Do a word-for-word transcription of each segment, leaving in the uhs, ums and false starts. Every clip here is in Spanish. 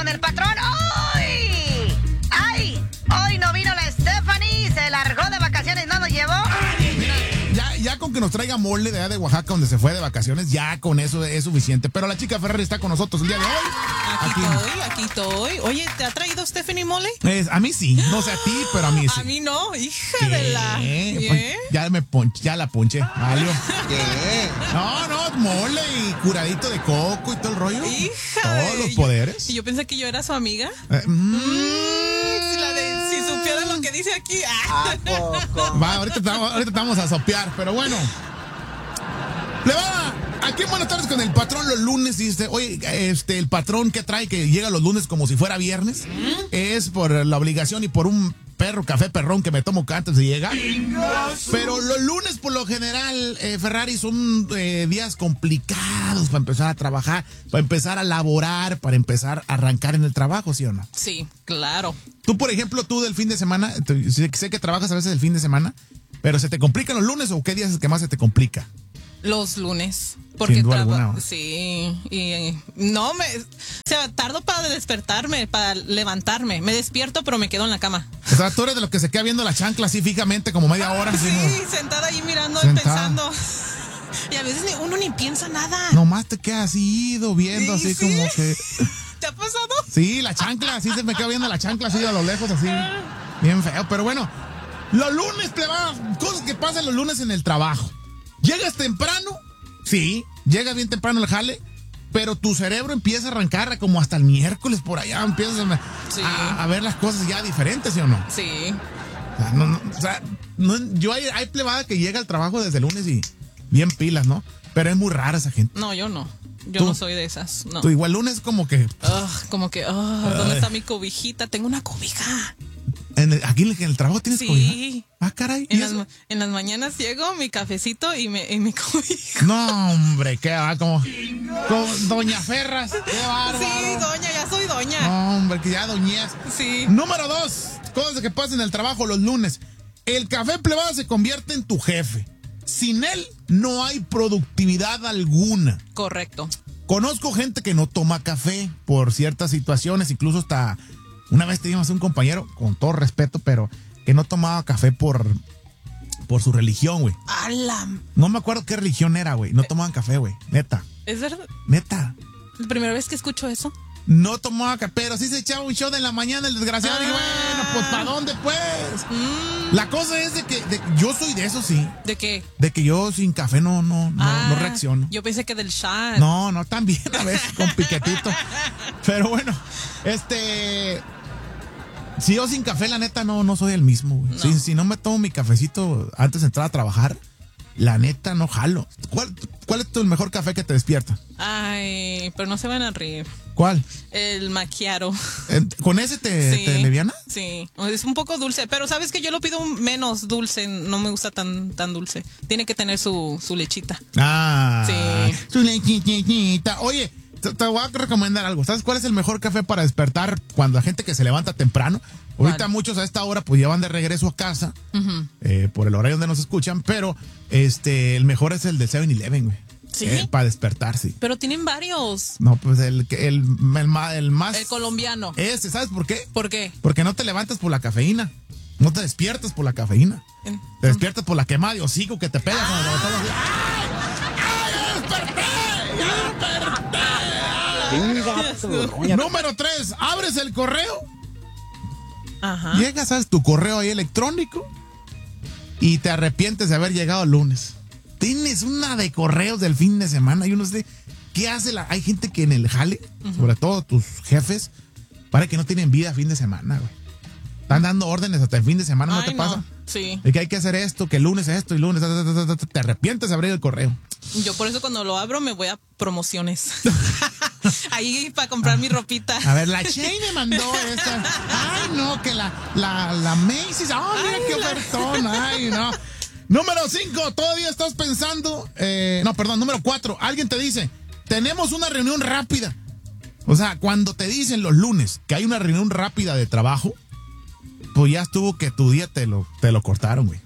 con el patrón. ¡Ay! ¡Ay! Hoy no vino la Stephanie, se largó de vacaciones, no nos llevó. Mira, ya, ya con que nos traiga mole de allá de Oaxaca, donde se fue de vacaciones, ya con eso es suficiente. Pero la chica Ferrari está con nosotros el día de hoy. Aquí estoy, aquí estoy. Oye, ¿te ha traído Stephanie mole? Es, a mí sí, no sé a ti, pero a mí sí. A mí no, hija ¿Qué? de la... ¿Qué? Ya me ponche, ya la ponche. Algo. ¿Qué? No, no, mole y curadito de coco y todo el rollo. Hija Todos de... los poderes. Y yo pensé que yo era su amiga. Eh, mm. Mm, la de, si supiera lo que dice aquí. ¿A poco? Va, ahorita te vamos, ahorita te vamos a sopear, pero bueno. Le va. Aquí en Buenas Tardes con el patrón los lunes dice, oye, este, el patrón que trae que llega los lunes como si fuera viernes, ¿Mm? es por la obligación y por un perro, café perrón que me tomo antes de llegar. Pero los lunes por lo general, eh, Ferrari, son eh, días complicados para empezar a trabajar, para empezar a laborar, para empezar a arrancar en el trabajo, ¿sí o no? Sí, claro. Tú, por ejemplo, tú del fin de semana, sé, sé que trabajas a veces el fin de semana, pero ¿se te complican los lunes o qué días es que más se te complica? Los lunes. Porque Sin duda traba- alguna. Sí. Y no me. O sea, tardo para despertarme, para levantarme. Me despierto, pero me quedo en la cama. O sea, tú eres de los que se queda viendo la chancla así fijamente como media hora. Sí, así, ¿no? sentada ahí mirando y Sentada. pensando. Y a veces ni- uno ni piensa nada. Nomás te quedas así ido viendo Sí, así sí. como que... ¿Te ha pasado? Sí, la chancla, así se me queda viendo la chancla así a lo lejos, así. Bien feo, pero bueno. Los lunes, plebada, cosas que pasan los lunes en el trabajo. Llegas temprano, sí, llegas bien temprano al jale, pero tu cerebro empieza a arrancar como hasta el miércoles por allá, empiezas a, Sí. a- a ver las cosas ya diferentes, ¿sí o no? Sí. O sea, no, no, o sea, no, yo hay, hay plebada que llega al trabajo desde el lunes y bien pilas, ¿no? Pero es muy rara esa gente. No, yo no. Yo ¿Tú? no soy de esas. No. Tú igual lunes como que... Ugh, como que, ugh, ¿dónde está mi cobijita? Tengo una cobija. En el- aquí en el, en el trabajo tienes Sí. cobija. Ah, caray. ¿y En las, eso? ma- en las mañanas llego, mi cafecito y, me, y mi cobija. No, hombre, qué va, como, como Doña Ferras. Qué bárbaro. Sí, doña, ya soy doña. No, hombre, que ya doñez. Sí. Número dos, cosas que pasan en el trabajo los lunes. El café plebado se convierte en tu jefe. Sin él no hay productividad alguna. Correcto. Conozco gente que no toma café por ciertas situaciones, incluso hasta una vez teníamos un compañero, con todo respeto, pero que no tomaba café por, por su religión, güey. ¡Ala! No me acuerdo qué religión era, güey. No tomaban café, güey. Neta, ¿Es verdad? neta. ¿La primera vez que escucho eso? No tomaba café, pero sí se echaba un shot en la mañana el desgraciado. Ah. Y bueno, pues ¿para dónde, pues? Mm, La cosa es de que de- yo soy de eso, sí. ¿De qué? De que yo sin café no, no, no, Ah, no reacciono. Yo pensé que del shot. No, no, también a veces con piquetito. Pero bueno, este... Si yo sin café, la neta, no, no soy el mismo, güey. No. Si, si no me tomo mi cafecito antes de entrar a trabajar, la neta, no jalo. ¿Cuál, cuál es tu mejor café que te despierta? Ay, pero no se van a reír. ¿Cuál? El macchiato. Eh, ¿Con ese te, Sí. te leviana? Sí, es un poco dulce, pero sabes que yo lo pido menos dulce, no me gusta tan tan dulce. Tiene que tener su, su lechita. Ah, Sí. su lechita. Oye, te, te voy a recomendar algo. ¿Sabes cuál es el mejor café para despertar cuando la gente que se levanta temprano? Ahorita ¿Cuál? muchos a esta hora pues ya van de regreso a casa Ujú. eh, por el horario donde nos escuchan, pero este el mejor es el del seven eleven, güey. ¿Sí? Eh, para despertar, sí. Pero tienen varios. No, pues el, que- el, el, ma- el más... El colombiano. Ese, ¿sabes por qué? ¿Por qué? Porque no te levantas por la cafeína. No te despiertas por la cafeína. En- Te despiertas por la quemada de hocico que te pega cuando te levantas. ¡Ay! ¡Ay, ya desperté! ¡Ya desperté! Chinga tu roña. Número tres, abres el correo, Ajá. llegas, ¿sabes? Tu correo ahí electrónico y te arrepientes de haber llegado el lunes. Tienes una de correos del fin de semana y uno sé qué hace la... Hay gente que en el jale, sobre todo tus jefes, para que no tienen vida fin de semana, güey. Están dando órdenes hasta el fin de semana, ¿no Ay, te pasa? Sí. De que hay que hacer esto, que el lunes esto y lunes ta, ta, ta, ta, ta, te arrepientes de abrir el correo. Yo por eso cuando lo abro me voy a promociones. Ahí para comprar mi ropita. A ver, la Shane me mandó esta. Ay, no, que la, la, la Macy's. Ay, mira Ay, qué la- ofertón. Ay, no. Número cinco, todavía estás pensando. Eh, no, perdón, número cuatro. Alguien te dice, tenemos una reunión rápida. O sea, cuando te dicen los lunes que hay una reunión rápida de trabajo, pues ya estuvo que tu día te lo, te lo cortaron, güey.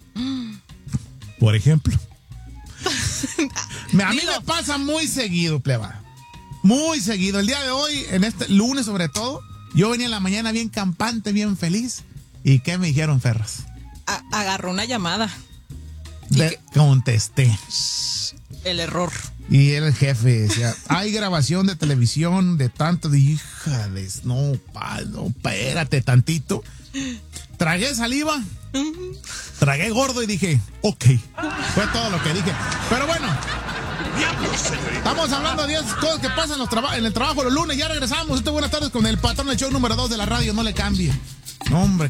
Por ejemplo. Me- A mí Dilo. me pasa muy seguido, pleba. muy seguido. El día de hoy, en este lunes sobre todo, yo venía en la mañana bien campante, bien feliz. ¿Y qué me dijeron, Ferras? A- agarró una llamada. De, contesté. El error. Y el jefe decía, hay grabación de televisión de tanto de hija de... No, pa, no, espérate tantito. Tragué saliva, tragué gordo y dije, ok. Fue todo lo que dije. Pero bueno, estamos hablando de diez cosas que pasan en, los traba- en el trabajo los lunes. Ya regresamos. Esto, buenas tardes con el patrón del show número dos de la radio. No le cambie. No, hombre.